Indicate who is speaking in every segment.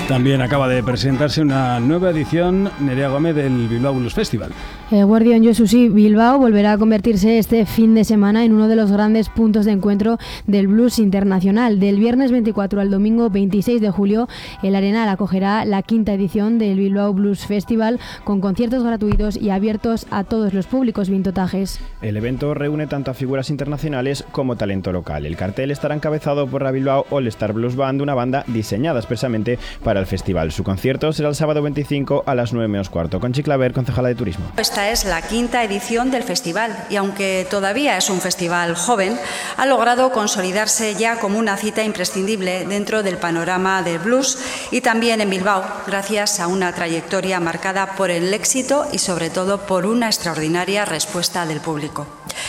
Speaker 1: También acaba de presentarse una nueva edición, Nerea Gómez, del Bilbao Blues Festival.
Speaker 2: Guardián Josusi Bilbao volverá a convertirse este fin de semana en uno de los grandes puntos de encuentro del blues internacional. Del viernes 24 al domingo 26 de julio, el Arenal acogerá la quinta edición del Bilbao Blues Festival con conciertos gratuitos y abiertos a todos los públicos vintotajes.
Speaker 3: El evento reúne tanto a figuras internacionales como talento local. El cartel estará encabezado por la Bilbao All Star Blues Band, una banda diseñada expresamente para el festival. Su concierto será el sábado 25 a las 9:15. Conchi Claver, concejala de Turismo.
Speaker 4: Esta es la quinta edición del festival y aunque todavía es un festival joven, ha logrado consolidarse ya como una cita imprescindible dentro del panorama del blues y también en Bilbao, gracias a una trayectoria marcada por el éxito y sobre todo por una extraordinaria respuesta del público.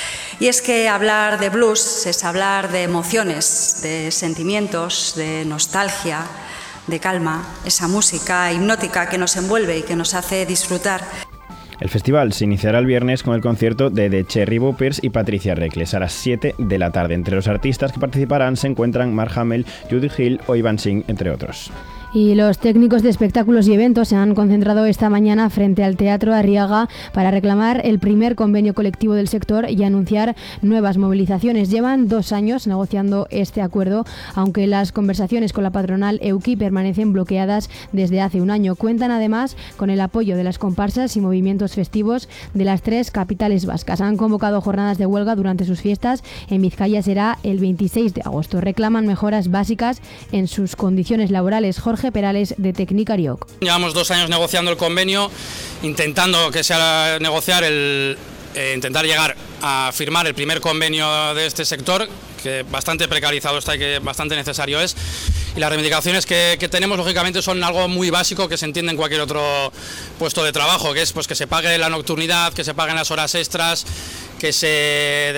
Speaker 4: Y es que hablar de blues es hablar de emociones, de sentimientos, de nostalgia, de calma, esa música hipnótica que nos envuelve y que nos hace disfrutar.
Speaker 3: El festival se iniciará el viernes con el concierto de The Cherry Boppers y Patricia Reckless a las 7 de la tarde. Entre los artistas que participarán se encuentran Mark Hamill, Judy Hill o Ivan Singh, entre otros.
Speaker 2: Y los técnicos de espectáculos y eventos se han concentrado esta mañana frente al Teatro Arriaga para reclamar el primer convenio colectivo del sector y anunciar nuevas movilizaciones. Llevan 2 años negociando este acuerdo, aunque las conversaciones con la patronal EUKI permanecen bloqueadas desde hace un año. Cuentan además con el apoyo de las comparsas y movimientos festivos de las 3 capitales vascas. Han convocado jornadas de huelga durante sus fiestas. En Vizcaya será el 26 de agosto. Reclaman mejoras básicas en sus condiciones laborales. Jorge Perales, de Tecnicariok.
Speaker 5: Llevamos 2 años negociando el convenio, intentando que sea negociar intentar llegar a firmar el primer convenio de este sector, que bastante precarizado está y que bastante necesario es. Y las reivindicaciones que tenemos, lógicamente, son algo muy básico que se entiende en cualquier otro puesto de trabajo, que es pues que se pague la nocturnidad, que se paguen las horas extras, que se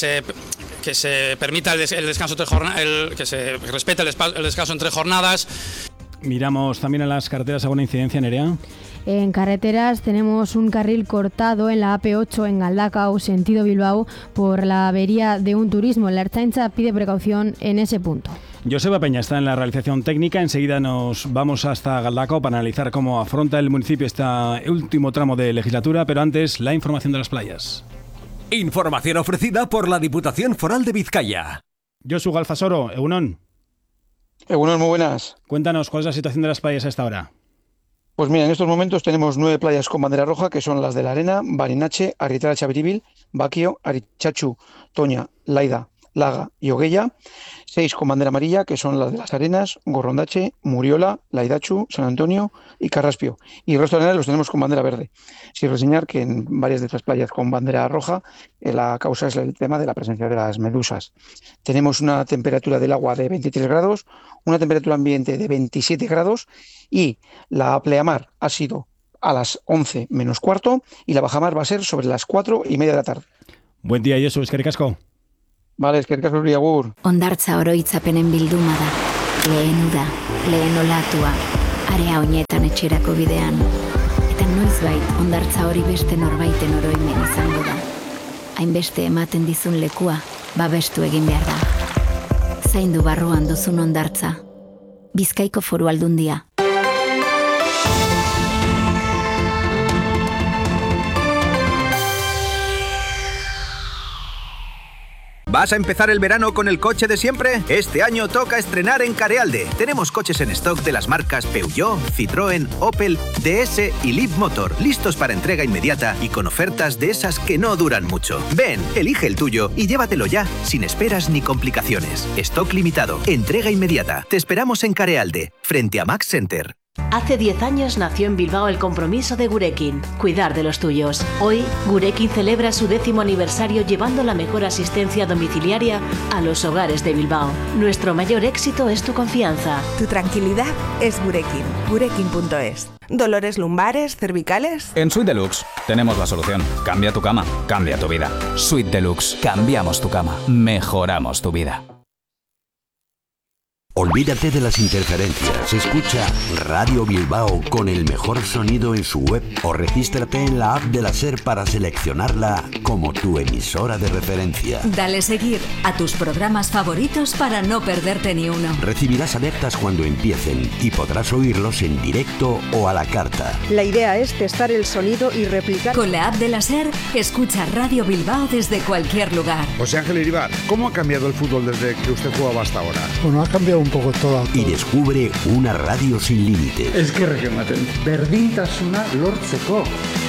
Speaker 5: permita el descanso entre jornadas, que se respete el descanso entre jornadas.
Speaker 1: Miramos también a las carreteras. ¿Alguna incidencia, Nerea?
Speaker 2: En carreteras tenemos un carril cortado en la AP8 en Galdakao, sentido Bilbao, por la avería de un turismo. La Ertzaintza pide precaución en ese punto.
Speaker 1: Joseba Peña está en la realización técnica. Enseguida nos vamos hasta Galdakao para analizar cómo afronta el municipio este último tramo de legislatura, pero antes la información de las playas.
Speaker 6: Información ofrecida por la Diputación Foral de Vizcaya.
Speaker 1: Josu Galfasoro, Egunon.
Speaker 7: Egunon, muy buenas.
Speaker 1: Cuéntanos, ¿cuál es la situación de las playas a esta hora?
Speaker 7: Pues mira, en estos momentos tenemos 9 playas con bandera roja, que son las de La Arena, Barinache, Arritara Chabiribil, Baquio, Arichachu, Toña, Laida, Laga y Oguella. 6 con bandera amarilla, que son las de Las Arenas, Gorrondache, Muriola, Laidachu, San Antonio y Carraspio. Y el resto de los tenemos con bandera verde. Sin reseñar que en varias de estas playas con bandera roja la causa es el tema de la presencia de las medusas. Tenemos una temperatura del agua de 23 grados, una temperatura ambiente de 27 grados y la pleamar ha sido a las 11 menos cuarto y la bajamar va a ser sobre las 4:30 de la tarde.
Speaker 1: Buen día, Josu, eskerrik asko.
Speaker 7: Vale, eskerrik asko zuri, agur.
Speaker 8: Hondartza oroitzapenen bilduma da. Lehen uda, lehen olatua, area oinetan etxerako bidean. Eta noizbait hondartza hori beste norbaiten oroimen izango da. Hainbeste ematen dizun lekua, babestu egin behar da. Zaindu barruan duzun hondartza. Bizkaiko Foru Aldundia.
Speaker 6: ¿Vas a empezar el verano con el coche de siempre? Este año toca estrenar en Carealde. Tenemos coches en stock de las marcas Peugeot, Citroën, Opel, DS y Leapmotor, listos para entrega inmediata y con ofertas de esas que no duran mucho. Ven, elige el tuyo y llévatelo ya, sin esperas ni complicaciones. Stock limitado, entrega inmediata. Te esperamos en Carealde, frente a Max Center.
Speaker 9: Hace 10 años nació en Bilbao el compromiso de Gurekin, cuidar de los tuyos. Hoy, Gurekin celebra su 10º aniversario llevando la mejor asistencia domiciliaria a los hogares de Bilbao. Nuestro mayor éxito es tu confianza.
Speaker 10: Tu tranquilidad es Gurekin. Gurekin.es. ¿Dolores lumbares, cervicales?
Speaker 11: En Suite Deluxe tenemos la solución. Cambia tu cama, cambia tu vida. Suite Deluxe. Cambiamos tu cama, mejoramos tu vida.
Speaker 12: Olvídate de las interferencias, escucha Radio Bilbao con el mejor sonido en su web o regístrate en la app de la SER para seleccionarla como tu emisora de referencia.
Speaker 13: Dale seguir a tus programas favoritos para no perderte ni uno.
Speaker 12: Recibirás alertas cuando empiecen y podrás oírlos en directo o a la carta.
Speaker 14: La idea es testar el sonido y replicar.
Speaker 13: Con la app de la SER, escucha Radio Bilbao desde cualquier lugar.
Speaker 15: José Ángel Iribar, ¿cómo ha cambiado el fútbol desde que usted jugaba hasta ahora?
Speaker 16: Bueno, ha cambiado un poco todo.
Speaker 12: Y descubre una radio sin límites.
Speaker 16: Es que berdintasuna lortzeko.